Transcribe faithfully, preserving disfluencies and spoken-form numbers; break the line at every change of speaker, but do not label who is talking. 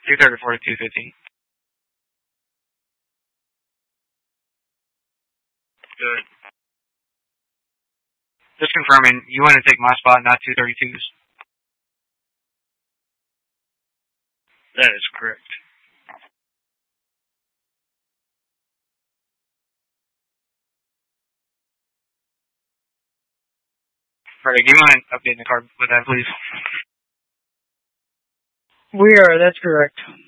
two thirty-four to two fifteen. Good. Just confirming, you want to take my spot, not two thirty-two's? That is correct. Perfect. Do you mind updating the card with that, please?
We are, that's correct.